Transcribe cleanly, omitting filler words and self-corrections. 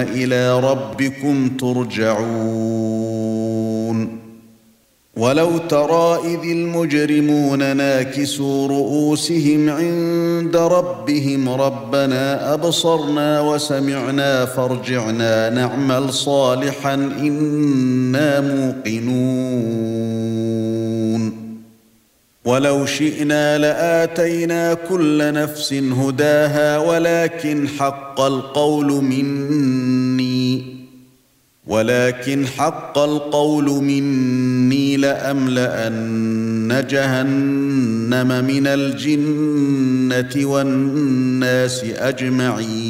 إلى ربكم ترجعون ولو ترى إذ المجرمون ناكسوا رؤوسهم عند ربهم ربنا أبصرنا وسمعنا فارجعنا نعمل صالحا إنا موقنون ولو شئنا لآتينا كل نفس هداها ولكن حق القول مني لأملأن جهنم من الجنة والناس أجمعين